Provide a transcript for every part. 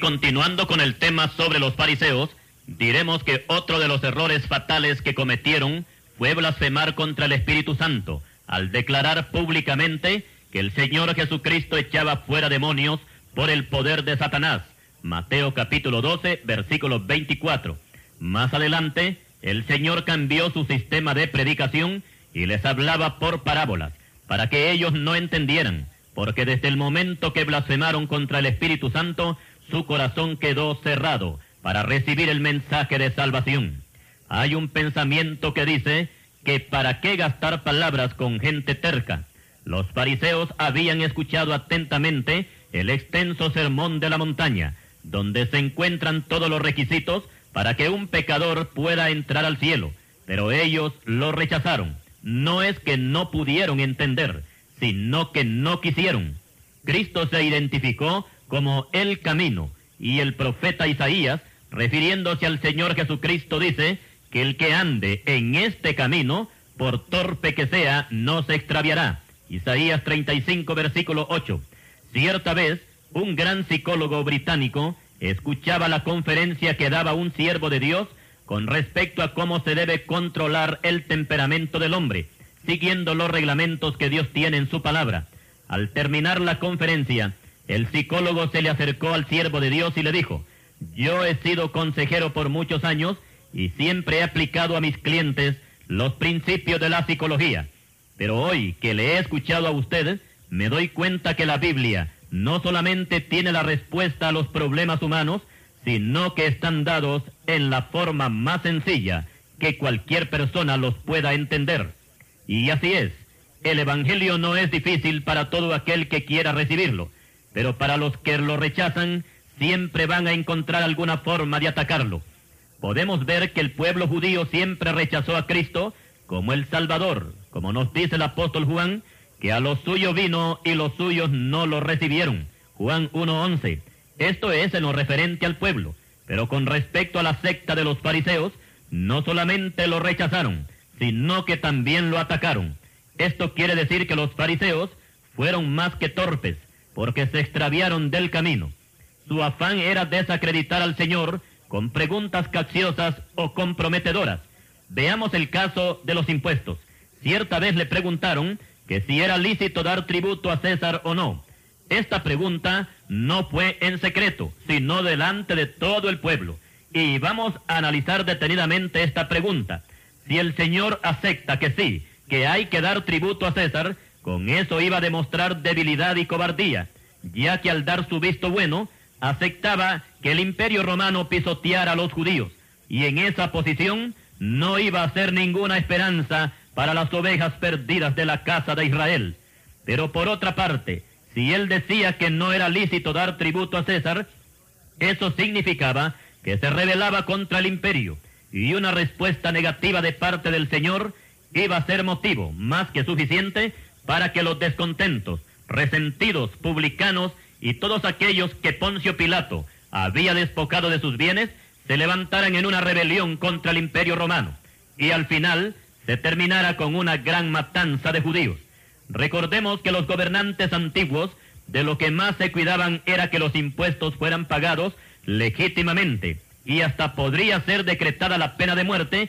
continuando con el tema sobre los fariseos, diremos que otro de los errores fatales que cometieron fue blasfemar contra el Espíritu Santo, al declarar públicamente que el Señor Jesucristo echaba fuera demonios por el poder de Satanás. Mateo capítulo 12, versículo 24. Más adelante, el Señor cambió su sistema de predicación y les hablaba por parábolas, para que ellos no entendieran, porque desde el momento que blasfemaron contra el Espíritu Santo, su corazón quedó cerrado para recibir el mensaje de salvación. Hay un pensamiento que dice que para qué gastar palabras con gente terca. Los fariseos habían escuchado atentamente el extenso sermón de la montaña, donde se encuentran todos los requisitos para que un pecador pueda entrar al cielo, pero ellos lo rechazaron. No es que no pudieron entender, sino que no quisieron. Cristo se identificó como el camino, y el profeta Isaías, refiriéndose al Señor Jesucristo, dice que el que ande en este camino, por torpe que sea, no se extraviará. Isaías 35, versículo 8. Cierta vez, un gran psicólogo británico escuchaba la conferencia que daba un siervo de Dios con respecto a cómo se debe controlar el temperamento del hombre, siguiendo los reglamentos que Dios tiene en su palabra. Al terminar la conferencia, el psicólogo se le acercó al siervo de Dios y le dijo: yo he sido consejero por muchos años y siempre he aplicado a mis clientes los principios de la psicología. Pero hoy que le he escuchado a usted, me doy cuenta que la Biblia no solamente tiene la respuesta a los problemas humanos, sino que están dados en la forma más sencilla que cualquier persona los pueda entender. Y así es, el Evangelio no es difícil para todo aquel que quiera recibirlo, pero para los que lo rechazan, siempre van a encontrar alguna forma de atacarlo. Podemos ver que el pueblo judío siempre rechazó a Cristo como el Salvador, como nos dice el apóstol Juan, que a los suyos vino y los suyos no lo recibieron. Juan 1:11. Esto es en lo referente al pueblo, pero con respecto a la secta de los fariseos, no solamente lo rechazaron, sino que también lo atacaron. Esto quiere decir que los fariseos fueron más que torpes, porque se extraviaron del camino. Su afán era desacreditar al Señor con preguntas capciosas o comprometedoras. Veamos el caso de los impuestos. Cierta vez le preguntaron que si era lícito dar tributo a César o no. Esta pregunta no fue en secreto, sino delante de todo el pueblo. Y vamos a analizar detenidamente esta pregunta. Si el Señor acepta que sí, que hay que dar tributo a César, con eso iba a demostrar debilidad y cobardía, ya que al dar su visto bueno, aceptaba que el Imperio Romano pisoteara a los judíos, y en esa posición no iba a ser ninguna esperanza para las ovejas perdidas de la casa de Israel. Pero por otra parte, si él decía que no era lícito dar tributo a César, eso significaba que se rebelaba contra el imperio, y una respuesta negativa de parte del Señor iba a ser motivo más que suficiente para que los descontentos, resentidos publicanos y todos aquellos que Poncio Pilato había despojado de sus bienes, se levantaran en una rebelión contra el Imperio Romano, y al final se terminara con una gran matanza de judíos. Recordemos que los gobernantes antiguos de lo que más se cuidaban era que los impuestos fueran pagados legítimamente, y hasta podría ser decretada la pena de muerte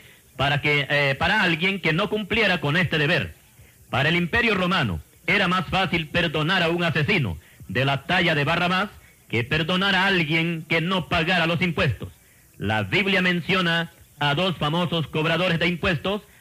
para alguien que no cumpliera con este deber. Para el Imperio Romano era más fácil perdonar a un asesino de la talla de Barrabás que perdonar a alguien que no pagara los impuestos. La Biblia menciona a dos famosos cobradores de impuestos